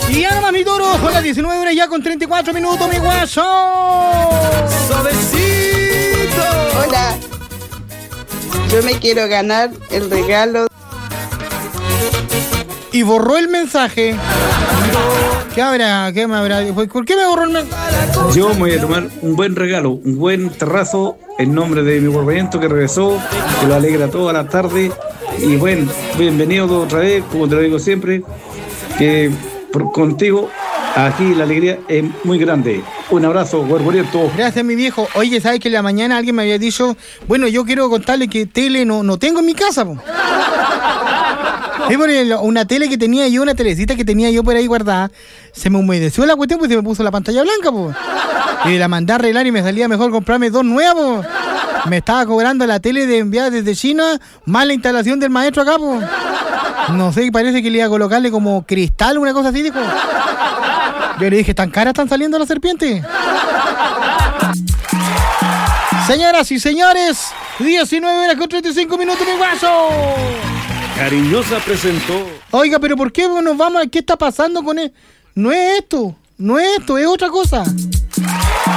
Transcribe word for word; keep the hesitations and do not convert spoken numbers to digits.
Y ya nomás, mi toro, son las diecinueve horas ya con treinta y cuatro minutos, mi guaso. Suavecito. Hola. Yo me quiero ganar el regalo. Y borró el mensaje. ¿Qué habrá? ¿Qué me habrá? ¿Por qué me borró el mensaje? Yo me voy a tomar un buen regalo, un buen terrazo en nombre de mi guardián que regresó, que lo alegra toda la tarde. Y bueno, bienvenido otra vez, como te lo digo siempre, que por, contigo aquí la alegría es muy grande. Un abrazo, guardiento. Gracias, mi viejo. Oye, ¿sabes que en la mañana alguien me había dicho, bueno, yo quiero contarle que tele no, no tengo en mi casa, po? Es por el, una tele que tenía yo, una telecita que tenía yo por ahí guardada, se me humedeció la cuestión, pues se me puso la pantalla blanca, pues. Y la mandé a arreglar y me salía mejor comprarme dos nuevos. Me estaba cobrando la tele de enviada desde China, más la instalación del maestro acá, pues. No sé, parece que le iba a colocarle como cristal, una cosa así, dijo. Yo le dije, ¿tan caras están saliendo las serpientes? Señoras y señores, diecinueve horas con treinta y cinco minutos, mi guaso. Cariñosa presentó. Oiga, pero ¿por qué nos vamos? ¿Qué está pasando con él? No es esto, no es esto, es otra cosa.